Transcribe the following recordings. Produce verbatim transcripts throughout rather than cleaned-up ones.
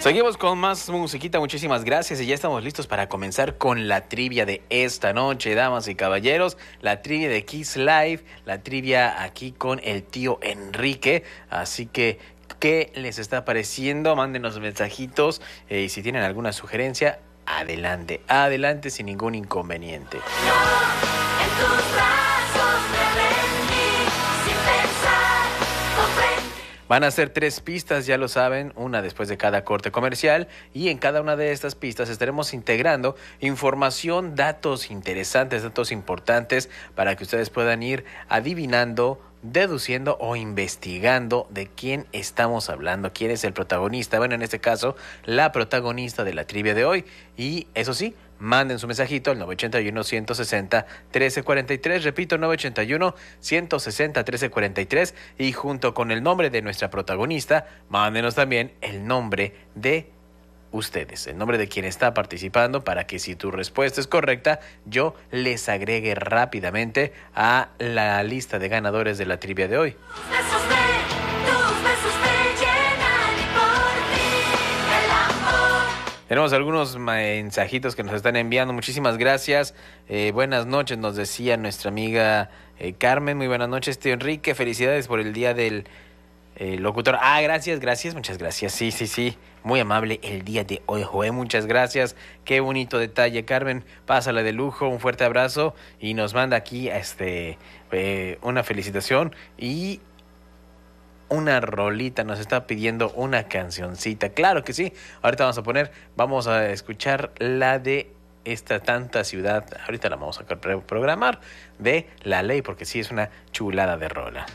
Seguimos con más musiquita, muchísimas gracias y ya estamos listos para comenzar con la trivia de esta noche, damas y caballeros, la trivia de Kiss Live, la trivia aquí con el tío Enrique, así que ¿qué les está pareciendo? Mándenos mensajitos eh, y si tienen alguna sugerencia, adelante, adelante sin ningún inconveniente. Yo, en tus brazos me rendí, sin pensar, comprendí. Van a ser tres pistas, ya lo saben, una después de cada corte comercial y en cada una de estas pistas estaremos integrando información, datos interesantes, datos importantes para que ustedes puedan ir adivinando, deduciendo o investigando de quién estamos hablando, quién es el protagonista, bueno, en este caso, la protagonista de la trivia de hoy. Y eso sí, manden su mensajito al nueve ocho uno, uno seis cero, uno tres cuatro tres, repito, nueve ocho uno, uno seis cero, uno tres cuatro tres, y junto con el nombre de nuestra protagonista, mándenos también el nombre de ustedes, el nombre de quien está participando, para que si tu respuesta es correcta, yo les agregue rápidamente a la lista de ganadores de la trivia de hoy. Tus besos me, tus besos me llenan y por ti el amor. Tenemos algunos mensajitos que nos están enviando. Muchísimas gracias. Eh, buenas noches, nos decía nuestra amiga eh, Carmen. Muy buenas noches, tío Enrique. Felicidades por el día del eh, locutor. Ah, gracias, gracias, muchas gracias. Sí, sí, sí. Muy amable el día de hoy, Joé. Muchas gracias. Qué bonito detalle, Carmen. Pásala de lujo. Un fuerte abrazo. Y nos manda aquí este eh, una felicitación y una rolita, nos está pidiendo una cancioncita. Claro que sí, ahorita vamos a poner, vamos a escuchar la de esta tanta ciudad, ahorita la vamos a programar, de La Ley, porque sí es una chulada de rola.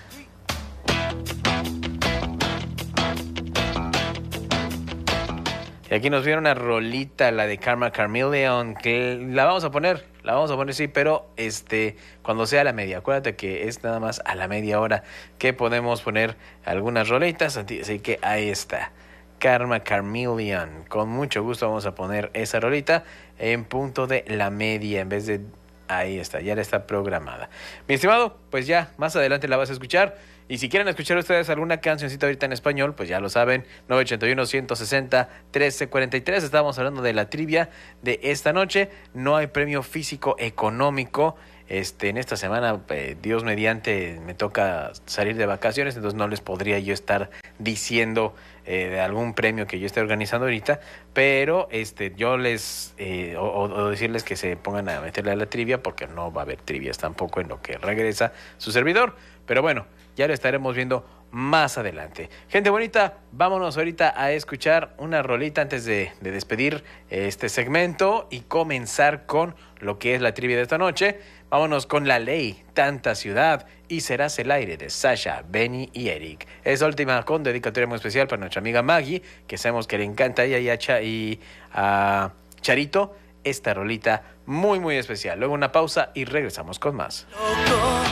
Y aquí nos viene una rolita, la de Karma Chameleon, que la vamos a poner, la vamos a poner, sí, pero este, cuando sea a la media. Acuérdate que es nada más a la media hora que podemos poner algunas rolitas, así que ahí está. Karma Chameleon, con mucho gusto vamos a poner esa rolita en punto de la media, en vez de... Ahí está, ya está programada. Mi estimado, pues ya, más adelante la vas a escuchar. Y si quieren escuchar ustedes alguna cancioncita ahorita en español, pues ya lo saben, nueve ocho uno, uno seis cero, uno tres cuatro tres. Estamos hablando de la trivia de esta noche. No hay premio físico económico. Este, en esta semana, eh, Dios mediante, me toca salir de vacaciones, entonces no les podría yo estar diciendo eh, de algún premio que yo esté organizando ahorita, pero este, yo les, eh, o, o decirles que se pongan a meterle a la trivia, porque no va a haber trivias tampoco en lo que regresa su servidor, pero bueno, ya lo estaremos viendo más adelante. Gente bonita, vámonos ahorita a escuchar una rolita antes de, de despedir este segmento y comenzar con lo que es la trivia de esta noche. Vámonos con La Ley, Tanta Ciudad y Serás el Aire de Sasha, Benny y Eric. Esta última con dedicatoria muy especial para nuestra amiga Maggie, que sabemos que le encanta a ella y a, Cha y a Charito esta rolita muy muy especial. Luego una pausa y regresamos con más.